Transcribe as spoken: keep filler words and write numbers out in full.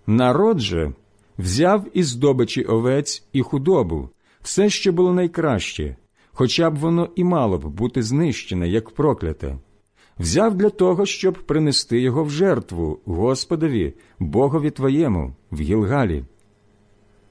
Народ же взяв із здобичі овець і худобу, все, що було найкраще, хоча б воно і мало б бути знищене, як прокляте. Взяв для того, щоб принести його в жертву Господові, Богові твоєму, в Гілгалі,